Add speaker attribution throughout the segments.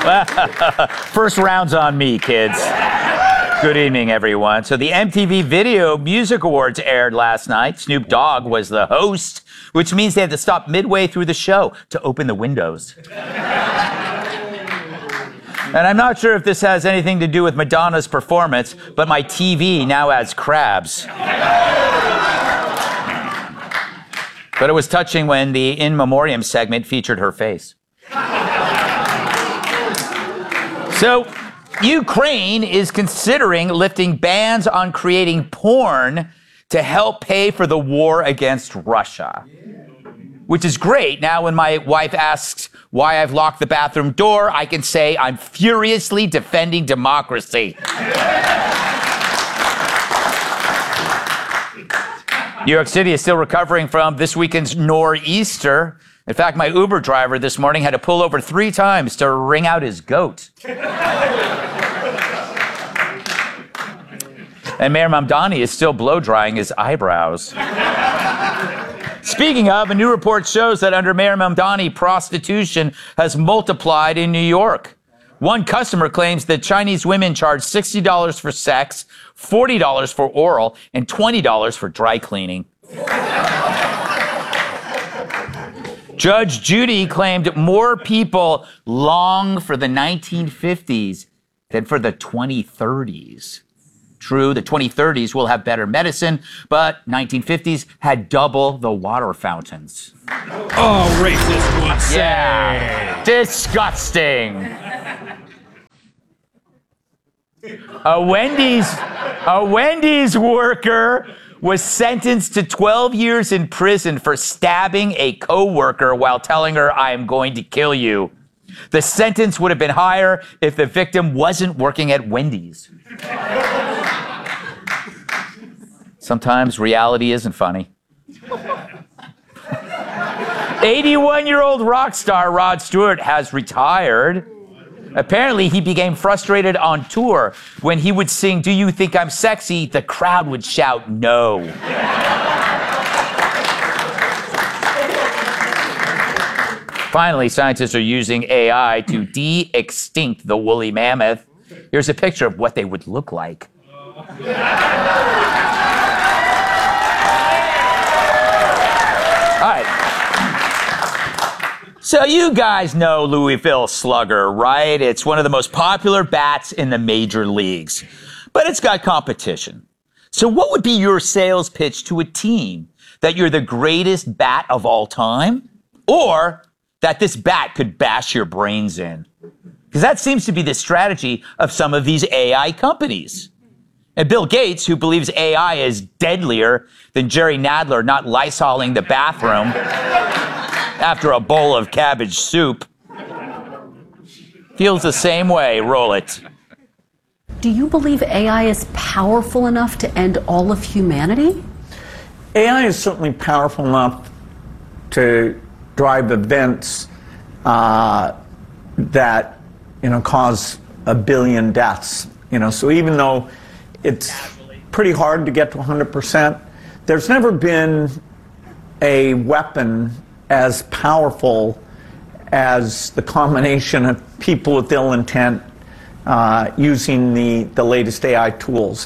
Speaker 1: First round's on me, kids. Good evening, everyone. So the MTV Video Music Awards aired last night. Snoop Dogg was the host, which means they had to stop midway through the show to open the windows. And I'm not sure if this has anything to do with Madonna's performance, but my TV now has crabs. But it was touching when the In Memoriam segment featured her face. So, Ukraine is considering lifting bans on creating porn to help pay for the war against Russia. Which is great. Now, when my wife asks why I've locked the bathroom door, I can say I'm furiously defending democracy. New York City is still recovering from this weekend's nor'easter. In fact, my Uber driver this morning had to pull over 3 times to wring out his goat. And Mayor Mamdani is still blow-drying his eyebrows. Speaking of, a new report shows that under Mayor Mamdani, prostitution has multiplied in New York. One customer claims that Chinese women charge $60 for sex, $40 for oral, and $20 for dry cleaning. Judge Judy claimed more people long for the 1950s than for the 2030s. True, the 2030s will have better medicine, but 1950s had double the water fountains.
Speaker 2: Oh, racist would say.
Speaker 1: Yeah, disgusting. A Wendy's worker was sentenced to 12 years in prison for stabbing a co-worker while telling her, "I am going to kill you." The sentence would have been higher if the victim wasn't working at Wendy's. Sometimes reality isn't funny. 81-year-old rock star Rod Stewart has retired. Apparently, he became frustrated on tour. When he would sing, "Do You Think I'm Sexy?" the crowd would shout no. Finally, scientists are using AI to de-extinct the woolly mammoth. Here's a picture of what they would look like. All right. So you guys know Louisville Slugger, right? It's one of the most popular bats in the major leagues. But it's got competition. So what would be your sales pitch to a team? That you're the greatest bat of all time? Or that this bat could bash your brains in? Because that seems to be the strategy of some of these AI companies. And Bill Gates, who believes AI is deadlier than Jerry Nadler not Lysoling the bathroom after a bowl of cabbage soup, feels the same way. Roll it.
Speaker 3: Do you believe AI is powerful enough to end all of humanity?
Speaker 4: AI is certainly powerful enough to drive events that, cause 1 billion deaths. So even though it's pretty hard to get to 100%, there's never been a weapon as powerful as the combination of people with ill intent using the latest AI tools.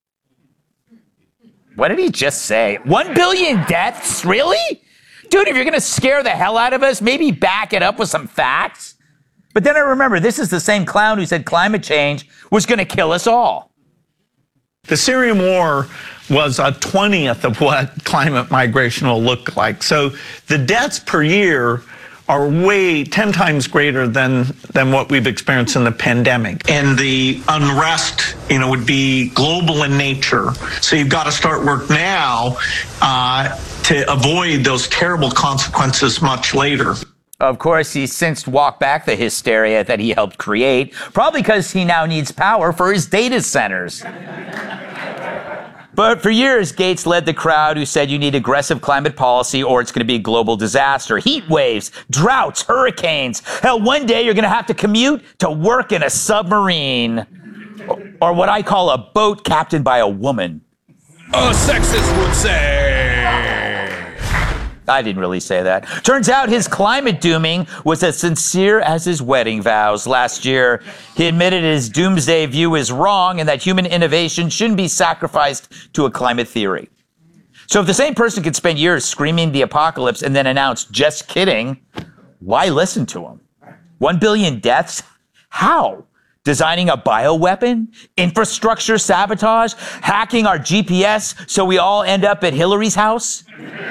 Speaker 1: What did he just say? 1 billion deaths? Really? Dude, if you're going to scare the hell out of us, maybe back it up with some facts. But then I remember, this is the same clown who said climate change was going to kill us all.
Speaker 4: The Syrian war was a 20th of what climate migration will look like. So the deaths per year are 10 times greater than what we've experienced in the pandemic. And the unrest, would be global in nature. So you've got to start work now to avoid those terrible consequences much later.
Speaker 1: Of course, he's since walked back the hysteria that he helped create, probably because he now needs power for his data centers. But for years, Gates led the crowd who said you need aggressive climate policy or it's going to be a global disaster. Heat waves, droughts, hurricanes. Hell, one day you're going to have to commute to work in a submarine. Or what I call a boat captained by a woman.
Speaker 2: A sexist would say.
Speaker 1: I didn't really say that. Turns out his climate dooming was as sincere as his wedding vows. Last year, he admitted his doomsday view is wrong and that human innovation shouldn't be sacrificed to a climate theory. So if the same person could spend years screaming the apocalypse and then announce, just kidding, why listen to him? 1 billion deaths? How? Designing a bioweapon? Infrastructure sabotage? Hacking our GPS so we all end up at Hillary's house?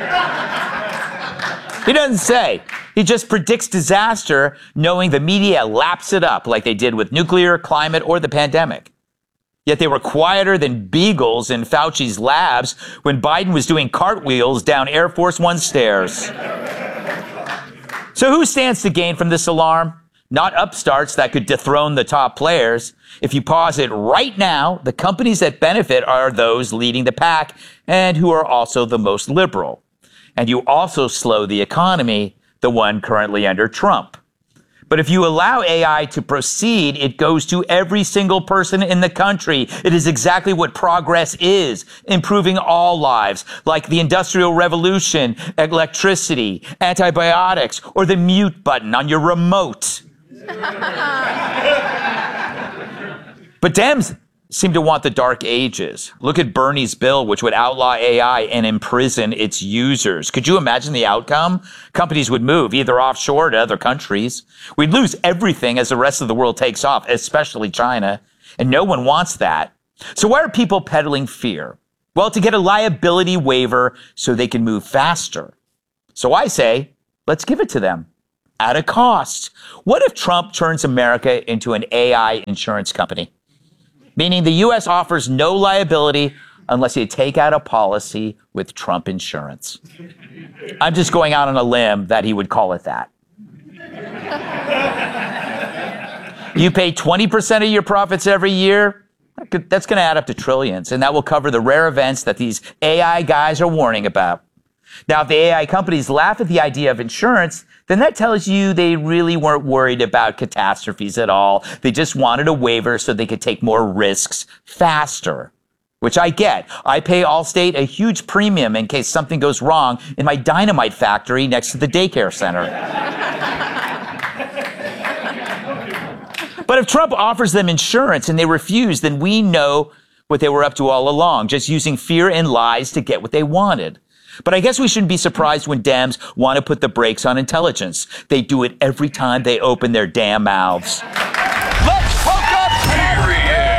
Speaker 1: He doesn't say. He just predicts disaster, knowing the media laps it up like they did with nuclear, climate, or the pandemic. Yet they were quieter than beagles in Fauci's labs when Biden was doing cartwheels down Air Force One stairs. So who stands to gain from this alarm? Not upstarts that could dethrone the top players. If you pause it right now, the companies that benefit are those leading the pack and who are also the most liberal. And you also slow the economy, the one currently under Trump. But if you allow AI to proceed, it goes to every single person in the country. It is exactly what progress is, improving all lives, like the Industrial Revolution, electricity, antibiotics, or the mute button on your remote. But Dems seem to want the dark ages. Look at Bernie's bill, which would outlaw AI and imprison its users. Could you imagine the outcome? Companies would move either offshore to other countries. We'd lose everything as the rest of the world takes off, especially China. And no one wants that. So why are people peddling fear? Well, to get a liability waiver so they can move faster. So I say, let's give it to them at a cost. What if Trump turns America into an AI insurance company? Meaning the U.S. offers no liability unless you take out a policy with Trump insurance. I'm just going out on a limb that he would call it that. You pay 20% of your profits every year, that's going to add up to trillions, and that will cover the rare events that these AI guys are warning about. Now, if the AI companies laugh at the idea of insurance, then that tells you they really weren't worried about catastrophes at all. They just wanted a waiver so they could take more risks faster, which I get. I pay Allstate a huge premium in case something goes wrong in my dynamite factory next to the daycare center. But if Trump offers them insurance and they refuse, then we know what they were up to all along, just using fear and lies to get what they wanted. But I guess we shouldn't be surprised when Dems want to put the brakes on intelligence. They do it every time they open their damn mouths. Let's hook up, period!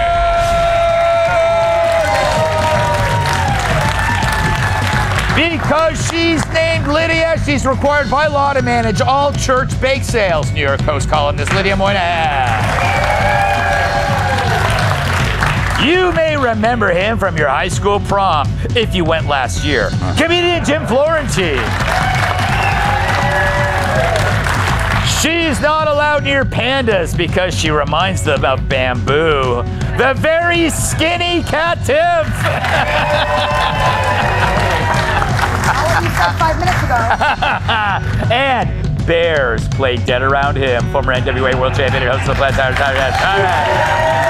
Speaker 1: Because she's named Lydia, she's required by law to manage all church bake sales. New York Post columnist Lydia Moynihan. You may remember him from your high school prom, if you went last year. Comedian Jim Florentine. She's not allowed near pandas because she reminds them of bamboo. The very skinny Cat Tiff.
Speaker 5: All you said 5 minutes ago.
Speaker 1: And Bears play dead around him. Former NWA World Champion, host of the All right.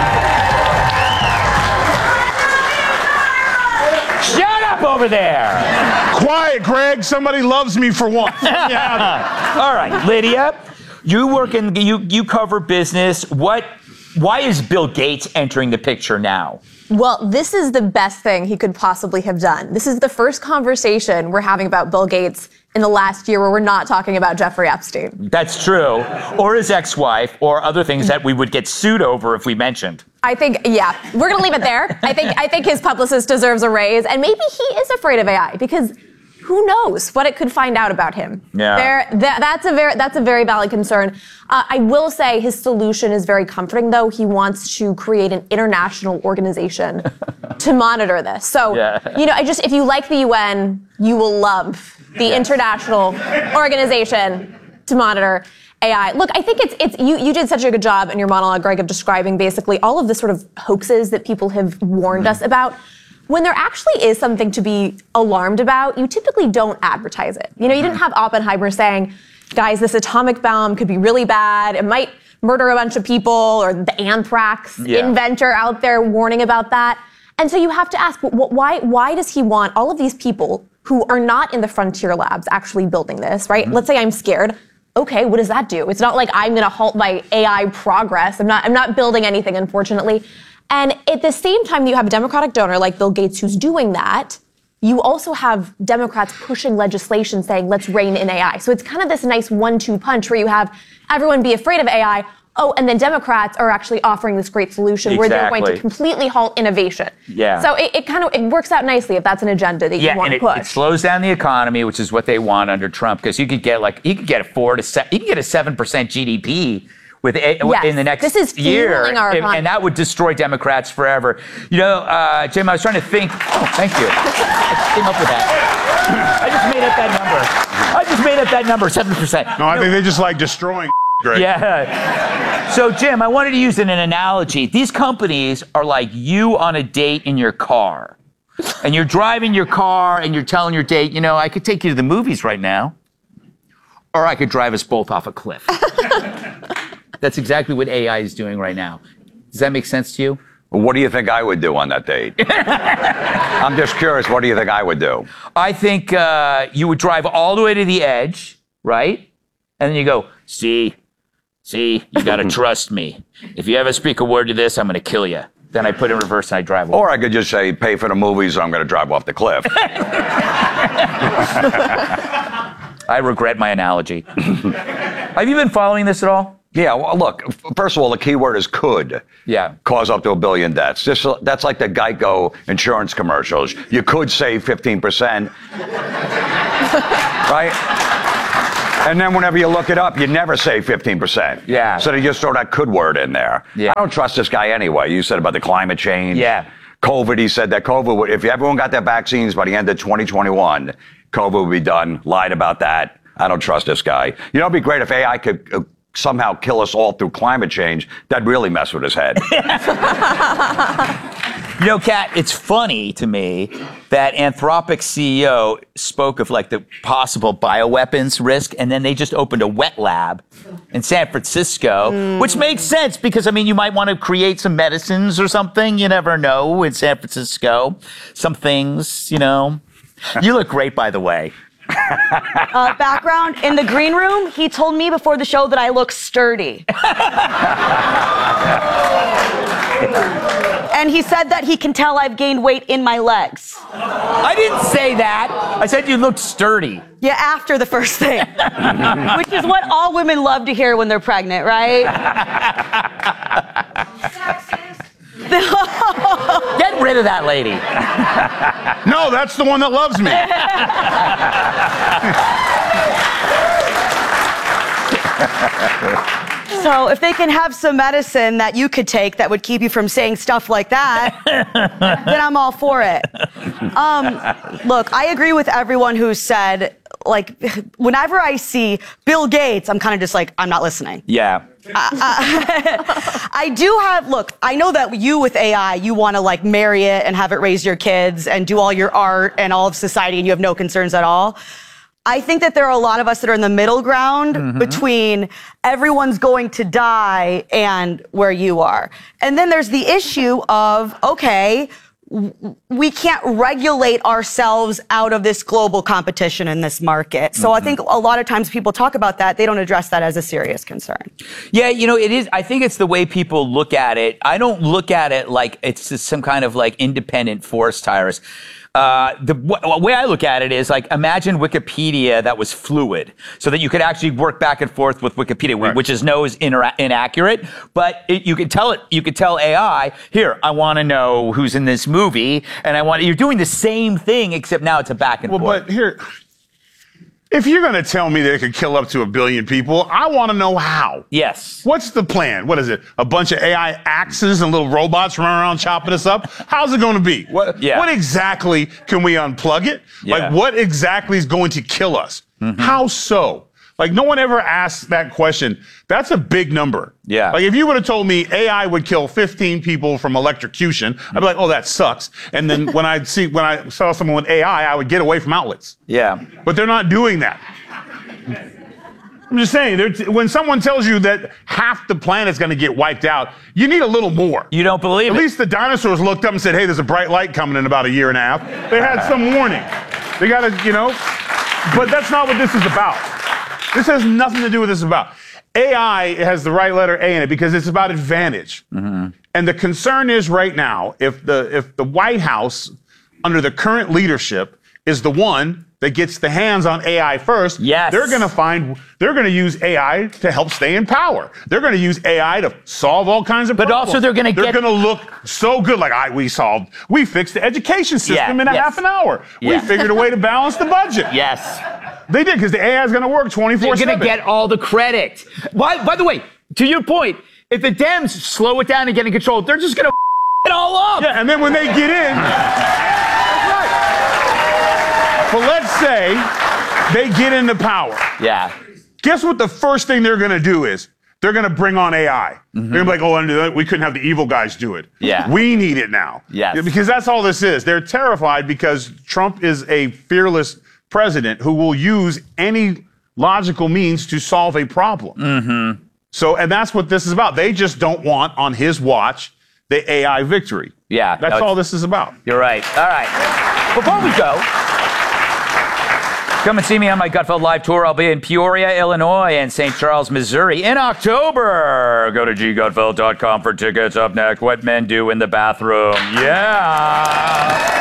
Speaker 1: Shut up over there!
Speaker 2: Quiet, Greg. Somebody loves me for once. Yeah.
Speaker 1: All right, Lydia, you work in you cover business. Why is Bill Gates entering the picture now?
Speaker 5: Well, this is the best thing he could possibly have done. This is the first conversation we're having about Bill Gates in the last year where we're not talking about Jeffrey Epstein.
Speaker 1: That's true. Or his ex-wife, or other things that we would get sued over if we mentioned.
Speaker 5: I think, yeah, we're going to leave it there. I think his publicist deserves a raise, and maybe he is afraid of AI because who knows what it could find out about him.
Speaker 1: Yeah.
Speaker 5: That's a very valid concern. I will say his solution is very comforting, though. He wants to create an international organization to monitor this. So, if you like the UN, you will love the international organization to monitor AI. Look, I think you did such a good job in your monologue, Greg, of describing basically all of the sort of hoaxes that people have warned us about. When there actually is something to be alarmed about, you typically don't advertise it. You didn't have Oppenheimer saying, guys, this atomic bomb could be really bad. It might murder a bunch of people, or the anthrax inventor out there warning about that. And so you have to ask, why does he want all of these people who are not in the frontier labs actually building this, right? Let's say I'm scared. Okay, what does that do? It's not like I'm going to halt my AI progress. I'm not building anything, unfortunately. And at the same time, you have a Democratic donor like Bill Gates who's doing that. You also have Democrats pushing legislation saying, let's rein in AI. So it's kind of this nice 1-2 punch where you have everyone be afraid of AI. Oh, and then Democrats are actually offering this great solution where they're going to completely halt innovation.
Speaker 1: Yeah.
Speaker 5: So it works out nicely if that's an agenda that you want to push.
Speaker 1: It slows down the economy, which is what they want under Trump, because you could get a 7% GDP in the next
Speaker 5: this is
Speaker 1: year,
Speaker 5: our economy.
Speaker 1: And that would destroy Democrats forever. You know, Jim, I was trying to think. Oh, thank you. I just came up with that. I just made up that number. 7%.
Speaker 2: No, I think they just like destroying. Greg.
Speaker 1: Yeah. So, Jim, I wanted to use an analogy. These companies are like you on a date in your car. And you're driving your car and you're telling your date, you know, I could take you to the movies right now. Or I could drive us both off a cliff. That's exactly what AI is doing right now. Does that make sense to you?
Speaker 6: Well, what do you think I would do on that date? I'm just curious, what do you think I would do?
Speaker 1: I think you would drive all the way to the edge, right? And then you go, see, you got to trust me. If you ever speak a word to this, I'm going to kill you. Then I put it in reverse and I drive away.
Speaker 6: Or I could just say, pay for the movies, or I'm going to drive off the cliff.
Speaker 1: I regret my analogy. Have you been following this at all?
Speaker 6: Yeah, well, look, first of all, the key word is could.
Speaker 1: Yeah.
Speaker 6: Cause up to 1 billion deaths. That's like the Geico insurance commercials. You could save 15%. Right? And then whenever you look it up, you never say 15%.
Speaker 1: Yeah.
Speaker 6: So they just throw that could word in there.
Speaker 1: Yeah.
Speaker 6: I don't trust this guy anyway. You said about the climate change.
Speaker 1: Yeah.
Speaker 6: COVID, he said that COVID would, if everyone got their vaccines by the end of 2021, COVID would be done. Lied about that. I don't trust this guy. You know, it'd be great if AI could somehow kill us all through climate change. That'd really mess with his head.
Speaker 1: You know, Kat, it's funny to me that Anthropic CEO spoke of like the possible bioweapons risk, and then they just opened a wet lab in San Francisco, which makes sense because, I mean, you might want to create some medicines or something. You never know in San Francisco. Some things, you know. You look great, by the way.
Speaker 7: Background, in the green room, he told me before the show that I look sturdy. And he said that he can tell I've gained weight in my legs.
Speaker 1: I didn't say that. I said you looked sturdy.
Speaker 7: Yeah, after the first thing. Which is what all women love to hear when they're pregnant, right?
Speaker 1: Get rid of that lady.
Speaker 2: No, that's the one that loves me.
Speaker 7: So if they can have some medicine that you could take that would keep you from saying stuff like that, then I'm all for it. Look, I agree with everyone who said, like, whenever I see Bill Gates, I'm kind of just like, I'm not listening.
Speaker 1: Yeah.
Speaker 7: I do have, look, I know that you with AI, you want to like marry it and have it raise your kids and do all your art and all of society and you have no concerns at all. I think that there are a lot of us that are in the middle ground between everyone's going to die and where you are. And then there's the issue of, okay, we can't regulate ourselves out of this global competition in this market. So I think a lot of times people talk about that, they don't address that as a serious concern.
Speaker 1: Yeah, you know, it is. I think it's the way people look at it. I don't look at it like it's just some kind of like independent force, Tyrus. The way I look at it is like, imagine Wikipedia that was fluid so that you could actually work back and forth with Wikipedia,
Speaker 2: right,
Speaker 1: which is inaccurate, but you could tell AI, here, I want to know who's in this movie, and you're doing the same thing, except now it's a back and forth.
Speaker 2: But here, if you're going to tell me they could kill up to 1 billion people, I want to know how.
Speaker 1: Yes.
Speaker 2: What's the plan? What is it? A bunch of AI axes and little robots running around chopping us up? How's it going to be? What exactly can we unplug it?
Speaker 1: Yeah.
Speaker 2: Like, what exactly is going to kill us? How so? Like, no one ever asks that question. That's a big number.
Speaker 1: Yeah.
Speaker 2: Like, if you would have told me AI would kill 15 people from electrocution, I'd be like, oh, that sucks. And then when I saw someone with AI, I would get away from outlets.
Speaker 1: Yeah.
Speaker 2: But they're not doing that. I'm just saying, when someone tells you that half the planet's going to get wiped out, you need a little more.
Speaker 1: You don't believe it?
Speaker 2: At least the dinosaurs looked up and said, hey, there's a bright light coming in about a year and a half. They had some warning. They gotta, but that's not what this is about. This has nothing to do with what this is about. AI has the right letter A in it because it's about advantage. Mm-hmm. And the concern is right now, if the White House, under the current leadership, is the one that gets the hands on AI first, they're going to use AI to help stay in power. They're going to use AI to solve all kinds of problems.
Speaker 1: But also they're going to
Speaker 2: look so good, like we fixed the education system in a half an hour. We figured a way to balance the budget.
Speaker 1: Yes.
Speaker 2: They did, because the AI is going to work 24/7.
Speaker 1: They're going to get all the credit. By the way, to your point, if the Dems slow it down and get in control, they're just going to it all up.
Speaker 2: Yeah, and then when they get in, that's right. But let's say they get into power.
Speaker 1: Yeah.
Speaker 2: Guess what the first thing they're going to do is? They're going to bring on AI. Mm-hmm. They're going to be like, we couldn't have the evil guys do it.
Speaker 1: Yeah.
Speaker 2: We need it now.
Speaker 1: Yes.
Speaker 2: Because that's all this is. They're terrified because Trump is a fearless president who will use any logical means to solve a problem. Mm-hmm. So, and that's what this is about. They just don't want, on his watch, the AI victory.
Speaker 1: Yeah.
Speaker 2: That's all this is about.
Speaker 1: You're right. All right. Before we go, come and see me on my Gutfeld Live tour. I'll be in Peoria, Illinois, and St. Charles, Missouri in October. Go to ggutfeld.com for tickets. Up next, what men do in the bathroom. Yeah.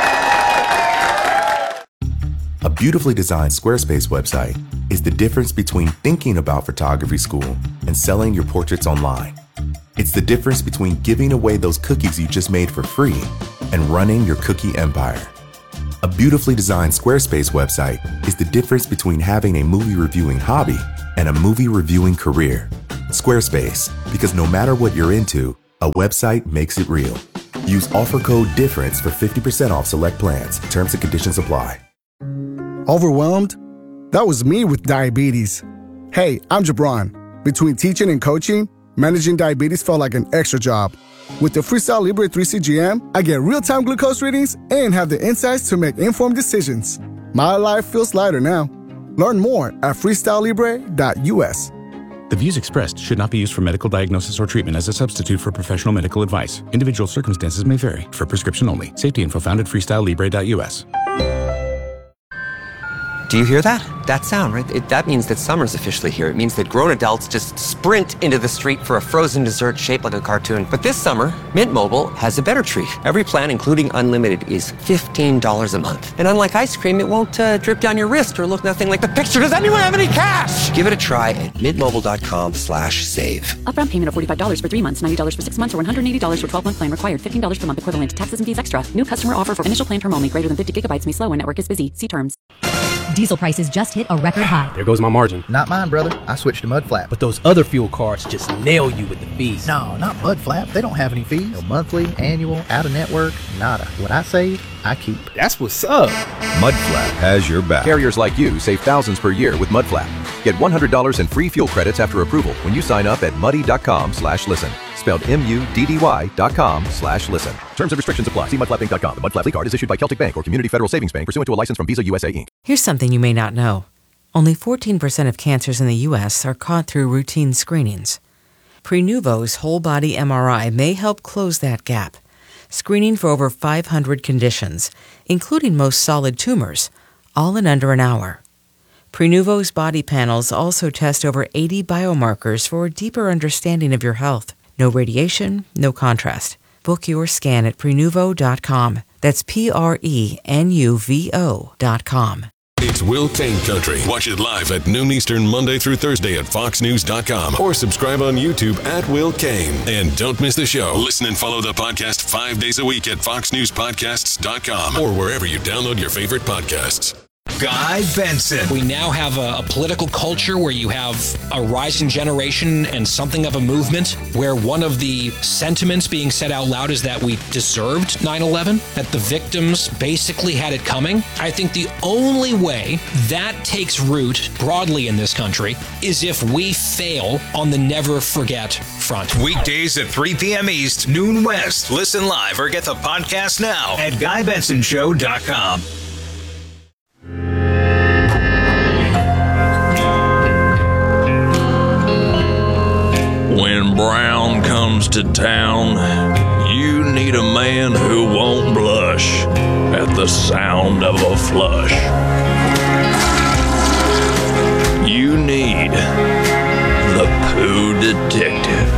Speaker 8: A beautifully designed Squarespace website is the difference between thinking about photography school and selling your portraits online. It's the difference between giving away those cookies you just made for free and running your cookie empire. A beautifully designed Squarespace website is the difference between having a movie reviewing hobby and a movie reviewing career. Squarespace, because no matter what you're into, a website makes it real. Use offer code DIFFERENCE for 50% off select plans. Terms and conditions apply.
Speaker 9: Overwhelmed? That was me with diabetes. Hey, I'm Jabron. Between teaching and coaching, managing diabetes felt like an extra job. With the Freestyle Libre 3 CGM, I get real-time glucose readings and have the insights to make informed decisions. My life feels lighter now. Learn more at freestylelibre.us.
Speaker 10: The views expressed should not be used for medical diagnosis or treatment as a substitute for professional medical advice. Individual circumstances may vary. For prescription only. Safety info found at freestylelibre.us.
Speaker 11: Do you hear that? That sound, right? That means that summer's officially here. It means that grown adults just sprint into the street for a frozen dessert shaped like a cartoon. But this summer, Mint Mobile has a better treat. Every plan, including unlimited, is $15 a month. And unlike ice cream, it won't drip down your wrist or look nothing like the picture. Does anyone have any cash? Give it a try at mintmobile.com/save.
Speaker 3: Upfront payment of $45 for 3 months, $90 for 6 months, or $180 for 12-month plan required. $15 per month equivalent. Taxes and fees extra. New customer offer for initial plan term only. Greater than 50 gigabytes may slow when network is busy. See terms.
Speaker 12: Diesel prices just hit a record high.
Speaker 13: There goes my margin. Not mine, brother. I switched to Mudflap. But those other fuel cards just nail you with the fees. No, not Mudflap. They don't have any fees. No monthly, annual, out-of-network, nada. What I save, I keep. That's what's up.
Speaker 14: Mudflap has your back. Carriers like you save thousands per year with Mudflap. Get $100 in free fuel credits after approval when you sign up at muddy.com/listen. Spelled MUDDY.com/listen. Terms and restrictions apply. See mudflapinc.com. The Mudflap card is issued by Celtic Bank or Community Federal Savings Bank pursuant to a license from Visa USA Inc.
Speaker 15: Here's something you may not know. Only 14% of cancers in the U.S. are caught through routine screenings. Prenuvo's whole body MRI may help close that gap, screening for over 500 conditions, including most solid tumors, all in under an hour. Prenuvo's body panels also test over 80 biomarkers for a deeper understanding of your health. No radiation, no contrast. Book your scan at Prenuvo.com. That's Prenuvo.com.
Speaker 16: It's Will Kane Country. Watch it live at noon Eastern Monday through Thursday at foxnews.com or subscribe on YouTube at Will Kane. And don't miss the show. Listen and follow the podcast 5 days a week at foxnewspodcasts.com or wherever you download your favorite podcasts.
Speaker 17: Guy Benson. We now have a political culture where you have a rising generation and something of a movement where one of the sentiments being said out loud is that we deserved 9/11, that the victims basically had it coming. I think the only way that takes root broadly in this country is if we fail on the never forget front.
Speaker 18: Weekdays at 3 p.m. East, noon West. Listen live or get the podcast now at GuyBensonShow.com.
Speaker 16: When Brown comes to town, you
Speaker 19: need a man who won't blush at the sound of a flush. You need the Poo Detective.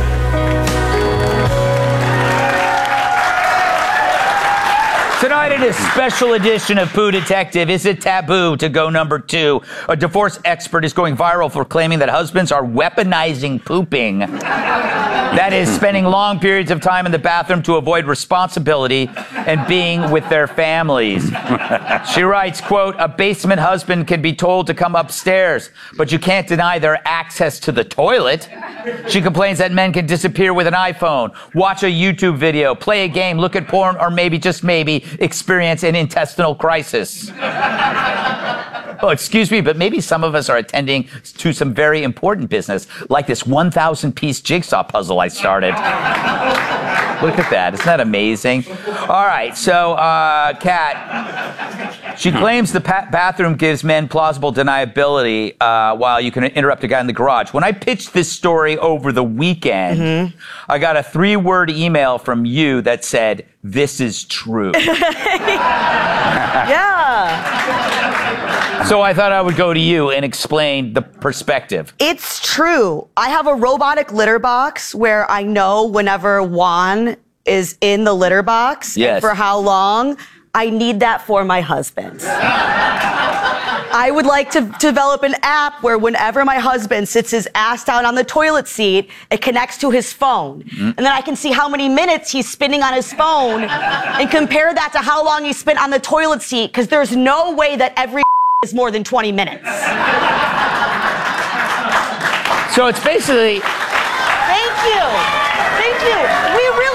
Speaker 1: Tonight in a special edition of Poo Detective, is it taboo to go number 2? A divorce expert is going viral for claiming that husbands are weaponizing pooping. That is, spending long periods of time in the bathroom to avoid responsibility and being with their families. She writes, quote, a basement husband can be told to come upstairs, but you can't deny their access to the toilet. She complains that men can disappear with an iPhone, watch a YouTube video, play a game, look at porn, or maybe, just maybe, experience an intestinal crisis. Oh, excuse me, but maybe some of us are attending to some very important business, like this 1,000-piece jigsaw puzzle I started. Look at that. Isn't that amazing? All right, so, Kat, she claims the bathroom gives men plausible deniability while you can interrupt a guy in the garage. When I pitched this story over the weekend, I got a 3-word email from you that said, this is true.
Speaker 7: Yeah.
Speaker 1: So I thought I would go to you and explain the perspective.
Speaker 7: It's true. I have a robotic litter box where I know whenever Juan is in the litter box and for how long. I need that for my husband. I would like to develop an app where whenever my husband sits his ass down on the toilet seat, it connects to his phone. And then I can see how many minutes he's spending on his phone and compare that to how long he spent on the toilet seat, because there's no way that every is more than 20 minutes.
Speaker 1: So it's basically...
Speaker 7: Thank you. Thank you.